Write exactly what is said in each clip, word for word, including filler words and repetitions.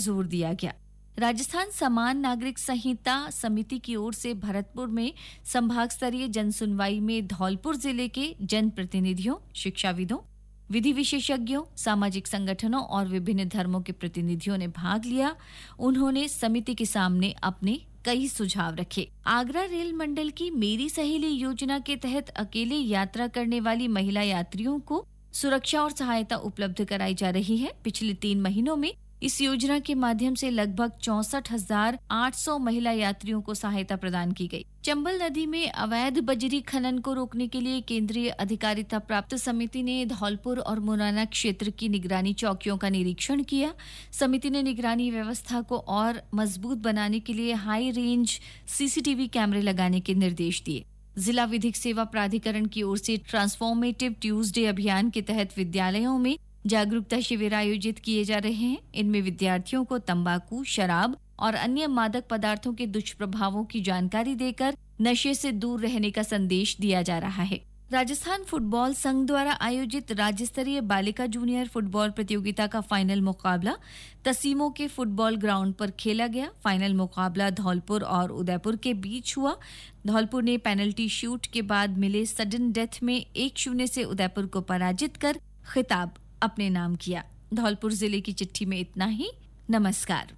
जोर दिया गया। राजस्थान समान नागरिक संहिता समिति की ओर से भरतपुर में संभाग स्तरीय जन सुनवाई में धौलपुर जिले के जनप्रतिनिधियों, शिक्षाविदों, विधि विशेषज्ञों, सामाजिक संगठनों और विभिन्न धर्मों के प्रतिनिधियों ने भाग लिया। उन्होंने समिति के सामने अपने कई सुझाव रखे। आगरा रेल मंडल की मेरी सहेली योजना के तहत अकेले यात्रा करने वाली महिला यात्रियों को सुरक्षा और सहायता उपलब्ध कराई जा रही है। पिछले तीन महीनों में इस योजना के माध्यम से लगभग चौसठ हजार आठ सौ महिला यात्रियों को सहायता प्रदान की गई। चंबल नदी में अवैध बजरी खनन को रोकने के लिए केंद्रीय अधिकारिता प्राप्त समिति ने धौलपुर और मुरैना क्षेत्र की निगरानी चौकियों का निरीक्षण किया। समिति ने निगरानी व्यवस्था को और मजबूत बनाने के लिए हाई रेंज सीसीटीवी कैमरे लगाने के निर्देश दिए। जिला विधिक सेवा प्राधिकरण की ओर से ट्रांसफॉर्मेटिव ट्यूसडे अभियान के तहत विद्यालयों में जागरूकता शिविर आयोजित किए जा रहे हैं। इनमें विद्यार्थियों को तंबाकू, शराब और अन्य मादक पदार्थों के दुष्प्रभावों की जानकारी देकर नशे से दूर रहने का संदेश दिया जा रहा है। राजस्थान फुटबॉल संघ द्वारा आयोजित राज्य स्तरीय बालिका जूनियर फुटबॉल प्रतियोगिता का फाइनल मुकाबला तसीमो के फुटबॉल ग्राउंड पर खेला गया। फाइनल मुकाबला धौलपुर और उदयपुर के बीच हुआ। धौलपुर ने पेनल्टी शूट के बाद मिले सडन डेथ में एक शून्य से उदयपुर को पराजित कर खिताब अपने नाम किया। धौलपुर जिले की चिट्ठी में इतना ही। नमस्कार।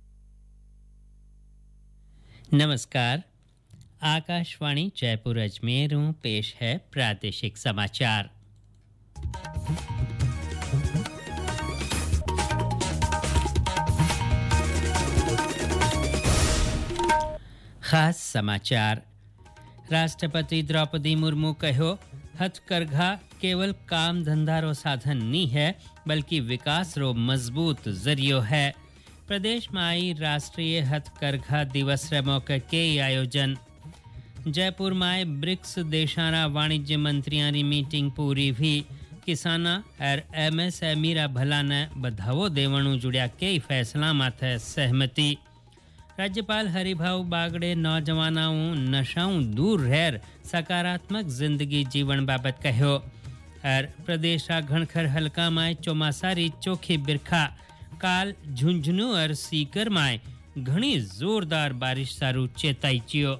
नमस्कार। आकाशवाणी जयपुर अजमेरों पेश है प्रादेशिक समाचार। खास समाचार। राष्ट्रपति द्रौपदी मुर्मू कहो हथकरघा केवल काम धंधारो साधन नहीं है बल्कि विकास रो मजबूत जरियो है। प्रदेश में आई राष्ट्रीय हथकरघा दिवस रे मौके के आयोजन। जयपुर में ब्रिक्स देशाना वाणिज्य मंत्रियों की मीटिंग पूरी भी। किसाना और एमएसएमई रा भला ने बधावो देवणु जुड़िया कई फैसला माथे सहमति। राज्यपाल हरिभाऊ बागड़े नौजवानों नशाओं दूर रहर सकारात्मक जिंदगी जीवन बाबत कहो। और प्रदेश घणखर हल्का में चौमासारी चोखी बिरखा। काल झुंझुनू और सीकर में घणी जोरदार बारिश सारू चेताई चियो।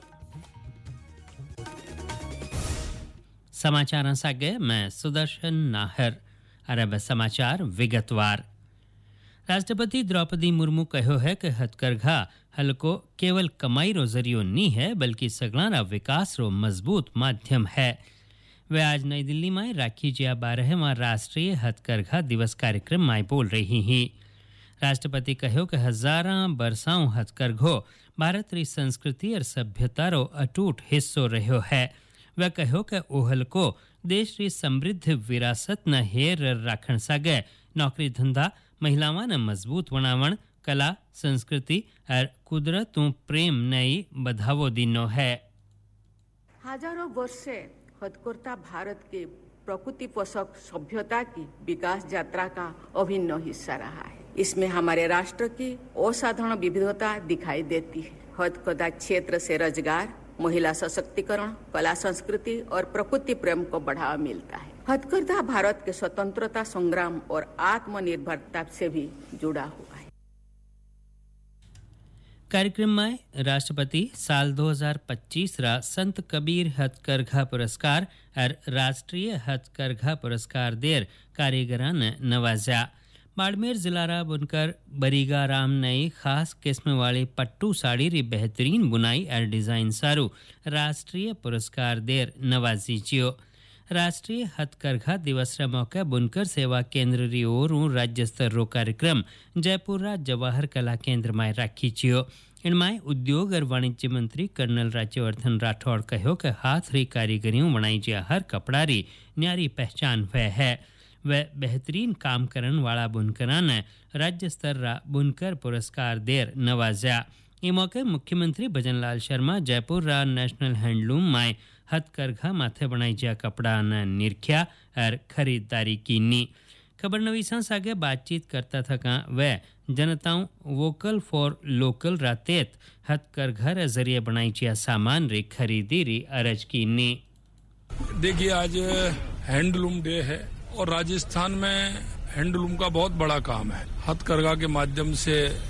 समाचार सागे मैं सुदर्शन नाहर। अरब समाचार विगतवार। राष्ट्रपति द्रौपदी मुर्मू कहो है कि हथकरघा हलको केवल कमाई रो जरियो नहीं है बल्कि सगलाना विकास रो मजबूत माध्यम है। वे आज नई दिल्ली में राखी जिया बारहवां राष्ट्रीय हथकरघा दिवस कार्यक्रम में बोल रही हैं। राष्ट्रपति कहो कि हजारां बरसाओं हथकरघो भारत री संस्कृति और सभ्यता रो अटूट हिस्सो रहो है। वे कहो कि ओहल को देश री समृद्ध विरासत न हेर राखण सके। नौकरी धंधा महिलावां ने मजबूत बनावण कला संस्कृति और कुदरतों प्रेम नई बधावो दिनो है। हजारों वर्ष से हथकरघा भारत के प्रकृति पोषक सभ्यता की विकास यात्रा का अभिन्न हिस्सा रहा है। इसमें हमारे राष्ट्र की असाधारण विविधता दिखाई देती है। हथकरघा क्षेत्र से रोजगार, महिला सशक्तिकरण, कला संस्कृति और प्रकृति प्रेम को बढ़ावा मिलता है। हथकरघा भारत के स्वतंत्रता संग्राम और आत्मनिर्भरता से भी जुड़ा हुआ है। कार्यक्रम में राष्ट्रपति साल दो हज़ार पच्चीस रा संत कबीर हथकरघा पुरस्कार और राष्ट्रीय हथकरघा पुरस्कार देर कारीगरां ने नवाजा। बाड़मेर जिला बुनकर बरीगा राम नई खास किस्म वाली पट्टू साड़ी री बेहतरीन बुनाई और डिजाइन सारू राष्ट्रीय पुरस्कार देर नवाजी जियो। राष्ट्रीय हथकरघा दिवस रे मौके बुनकर सेवा केंद्र री ओर राज्य स्तर रो कार्यक्रम जयपुर रा जवाहर कला केंद्र में राखी चियो। इनमें उद्योग और वाणिज्य मंत्री कर्नल राज्यवर्धन राठौड़ कहो कि हाथ री कारीगरियों बनाई जिया हर कपड़ा री न्यारी पहचान वह है। वह बेहतरीन काम करन वाला बुनकरां ने राज्य स्तर रा बुनकर पुरस्कार देर नवाजा। इस मौके मुख्यमंत्री भजनलाल शर्मा जयपुर रा नेशनल हैंडलूम में हथकरघा माथे बनाई जिया कपड़ा ने निरख्या और खरीदारी कीनी। खबर नवीसा सागे बातचीत करता थका वह जनताओं वोकल फॉर लोकल रातेत हथकरघा रे जरिए बनाई जिया सामान री खरीदी री अरज कीनी। देखिए आज हैंडलूम डे है और राजस्थान में हैंडलूम का बहुत बड़ा काम है। हथकरघा के माध्यम से